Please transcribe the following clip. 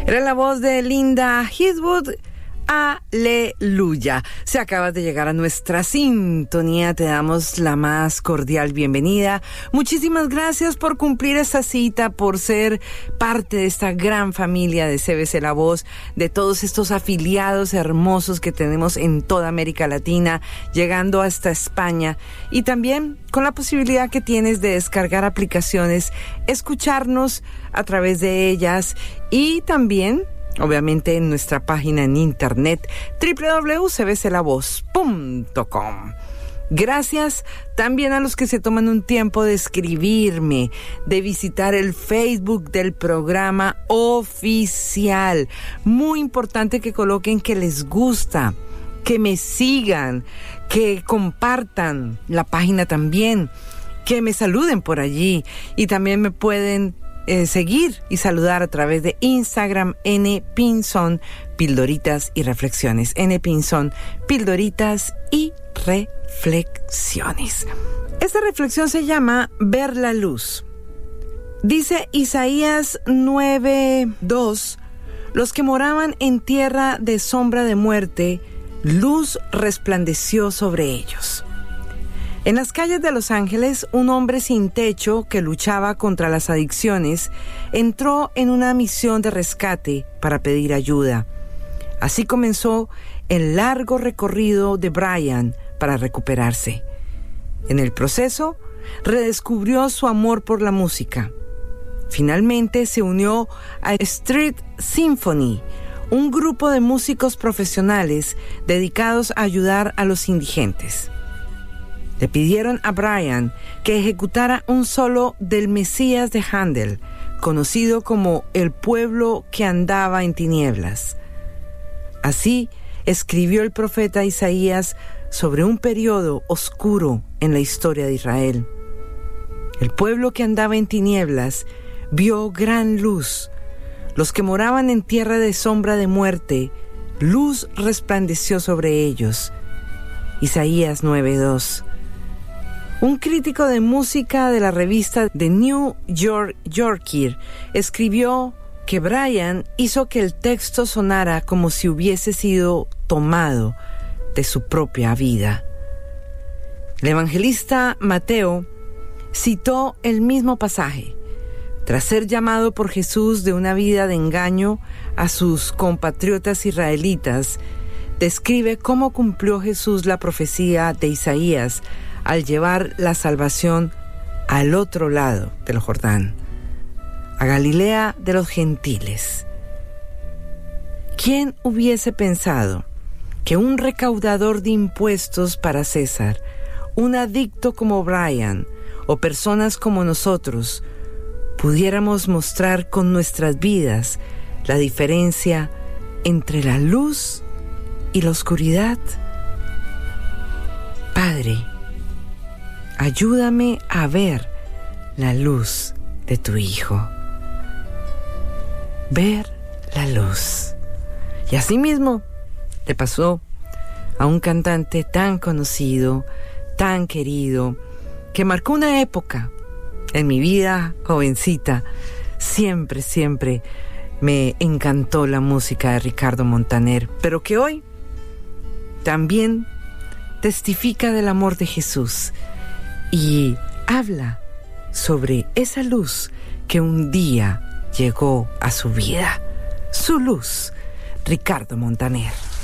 Era la voz de Linda Eastwood. Aleluya. Si acabas de llegar a nuestra sintonía, te damos la más cordial bienvenida. Muchísimas gracias por cumplir esta cita, por ser parte de esta gran familia de CBC La Voz, de todos estos afiliados hermosos que tenemos en toda América Latina, llegando hasta España, y también con la posibilidad que tienes de descargar aplicaciones, escucharnos a través de ellas, y también obviamente en nuestra página en internet www.cbclavoz.com. Gracias también a los que se toman un tiempo de escribirme, de visitar el Facebook del programa oficial. Muy importante que coloquen que les gusta, que me sigan, que compartan la página también, que me saluden por allí, y también me pueden seguir y saludar a través de Instagram, npinzón, pildoritas y reflexiones. npinzón, pildoritas y reflexiones. Esta reflexión se llama Ver la luz. Dice Isaías 9:2: los que moraban en tierra de sombra de muerte, luz resplandeció sobre ellos. En las calles de Los Ángeles, un hombre sin techo que luchaba contra las adicciones entró en una misión de rescate para pedir ayuda. Así comenzó el largo recorrido de Brian para recuperarse. En el proceso, redescubrió su amor por la música. Finalmente se unió a Street Symphony, un grupo de músicos profesionales dedicados a ayudar a los indigentes. Le pidieron a Brian que ejecutara un solo del Mesías de Händel, conocido como El pueblo que andaba en tinieblas. Así escribió el profeta Isaías sobre un periodo oscuro en la historia de Israel. El pueblo que andaba en tinieblas vio gran luz. Los que moraban en tierra de sombra de muerte, luz resplandeció sobre ellos. Isaías 9:2. Un crítico de música de la revista The New Yorker escribió que Brian hizo que el texto sonara como si hubiese sido tomado de su propia vida. El evangelista Mateo citó el mismo pasaje. Tras ser llamado por Jesús de una vida de engaño a sus compatriotas israelitas, describe cómo cumplió Jesús la profecía de Isaías al llevar la salvación al otro lado del Jordán, a Galilea de los gentiles. ¿Quién hubiese pensado que un recaudador de impuestos para César, un adicto como Brian o personas como nosotros pudiéramos mostrar con nuestras vidas la diferencia entre la luz y la oscuridad? Padre, ayúdame a ver la luz de tu Hijo. Ver la luz. Y asimismo le pasó a un cantante tan conocido, tan querido, que marcó una época en mi vida jovencita. Siempre me encantó la música de Ricardo Montaner, pero que hoy también testifica del amor de Jesús y habla sobre esa luz que un día llegó a su vida. Su luz, Ricardo Montaner.